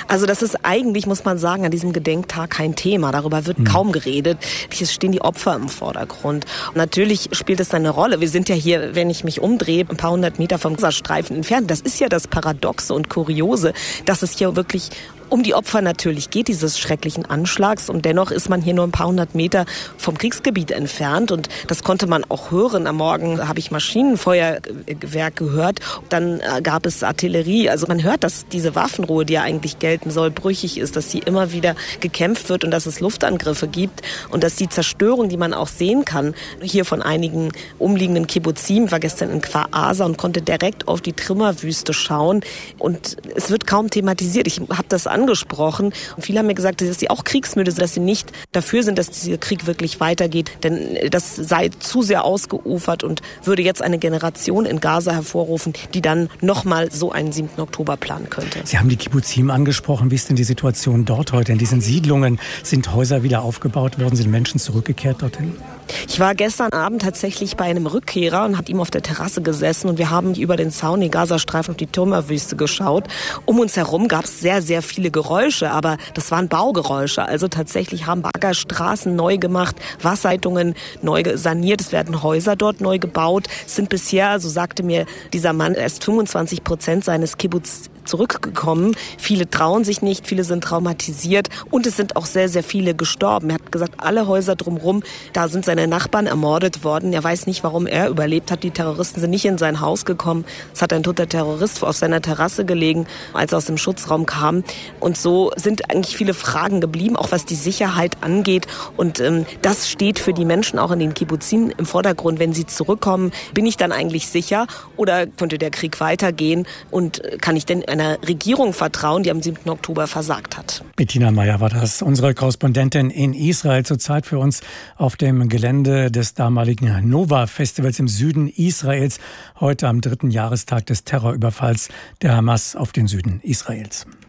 Also das ist eigentlich, muss man sagen, an diesem Gedenktag kein Thema. Darüber wird kaum geredet. Es stehen die Opfer im Vordergrund. Und natürlich spielt es eine Rolle. Wir sind ja hier, wenn ich mich umdrehe, ein paar hundert Meter vom Gazastreifen entfernt. Das ist ja das Paradoxe und Kuriose, dass es hier wirklich um die Opfer natürlich geht, dieses schrecklichen Anschlags. Und dennoch ist man hier nur ein paar hundert Meter vom Kriegsgebiet entfernt. Und das konnte man auch hören. Am Morgen habe ich Maschinenfeuerwerk gehört. Dann gab es Artillerie. Also man hört, dass diese Waffenruhe, die ja eigentlich gelten soll, brüchig ist, dass sie immer wieder gekämpft wird und dass es Luftangriffe gibt. Und dass die Zerstörung, die man auch sehen kann, hier von einigen umliegenden Kibbuzim, war gestern in Kfar Aza und konnte direkt auf die Trümmerwüste schauen. Und es wird kaum thematisiert. Ich habe das angesprochen. Und viele haben mir gesagt, dass sie auch kriegsmüde sind, dass sie nicht dafür sind, dass dieser Krieg wirklich weitergeht. Denn das sei zu sehr ausgeufert und würde jetzt eine Generation in Gaza hervorrufen, die dann nochmal so einen 7. Oktober planen könnte. Sie haben die Kibbuzim angesprochen. Wie ist denn die Situation dort heute? In diesen Siedlungen sind Häuser wieder aufgebaut worden, sind Menschen zurückgekehrt dorthin? Ich war gestern Abend tatsächlich bei einem Rückkehrer und habe ihm auf der Terrasse gesessen und wir haben über den Zaun, den Gazastreifen, auf die Trümmerwüste geschaut. Um uns herum gab es sehr, sehr viele Geräusche, aber das waren Baugeräusche. Also tatsächlich haben Baggerstraßen neu gemacht, Wasserleitungen neu saniert, es werden Häuser dort neu gebaut. Es sind bisher, so sagte mir dieser Mann, erst 25% seines Kibbuz zurückgekommen. Viele trauen sich nicht, viele sind traumatisiert und es sind auch sehr, sehr viele gestorben. Er hat gesagt, alle Häuser drumherum, da sind seine Nachbarn ermordet worden. Er weiß nicht, warum er überlebt hat. Die Terroristen sind nicht in sein Haus gekommen. Es hat ein toter Terrorist auf seiner Terrasse gelegen, als er aus dem Schutzraum kam. Und so sind eigentlich viele Fragen geblieben, auch was die Sicherheit angeht. Und das steht für die Menschen auch in den Kibbuzim im Vordergrund. Wenn sie zurückkommen, bin ich dann eigentlich sicher oder könnte der Krieg weitergehen und kann ich denn einer Regierung vertrauen, die am 7. Oktober versagt hat. Bettina Meyer war das, unsere Korrespondentin in Israel, zurzeit für uns auf dem Gelände des damaligen Nova-Festivals im Süden Israels, heute am 3. Jahrestag des Terrorüberfalls der Hamas auf den Süden Israels.